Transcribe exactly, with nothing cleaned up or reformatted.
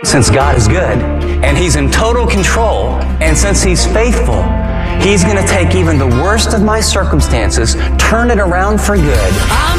since God is good, and He's in total control, and since He's faithful, He's going to take even the worst of my circumstances, turn it around for good. I'm